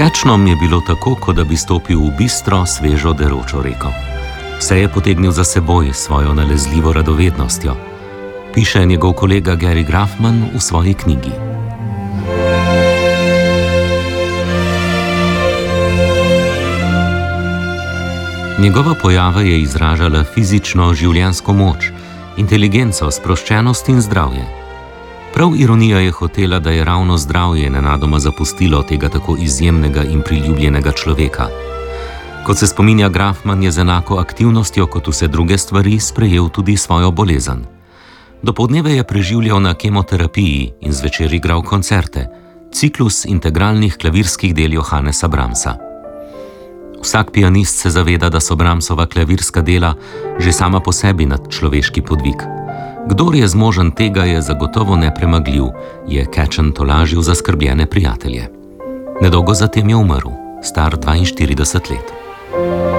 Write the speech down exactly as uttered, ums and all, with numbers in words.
Catchnom je bilo tako, kot da bi stopil v bistro, svežo deročo reko. Vse je potegnil za seboj s svojo nalezljivo radovednostjo, piše njegov kolega Gary Grafman v svoji knjigi. Njegova pojava je izražala fizično življenjsko moč, inteligenco, sproščenost in zdravje. Prav ironija je hotela, da je ravno zdravje nenadoma zapustilo tega tako izjemnega in priljubljenega človeka. Kot se spominja Grafman, je z enako aktivnostjo kot vse druge stvari sprejel tudi svojo bolezen. Dopoldneve je preživljal na kemoterapiji in zvečer igral koncerte, ciklus integralnih klavirskih del Johannesa Brahmsa. Vsak pianist se zaveda, da so Brahmsova klavirska dela že sama po sebi nadčloveški podvig. Kdor je zmožen tega, je zagotovo nepremagljiv, je Catchen tolažil zaskrbljene prijatelje. Nedolgo zatem je umrl, star dvainštirideset let.